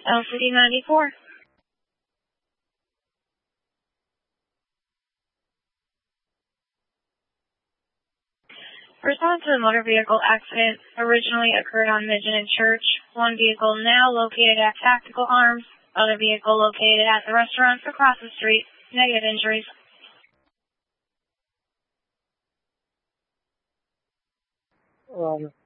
LCD 94. Response to the motor vehicle accident originally occurred on Midgeon and Church. One vehicle now located at Tactical Arms. Other vehicle located at the restaurant across the street. Negative injuries. Roger.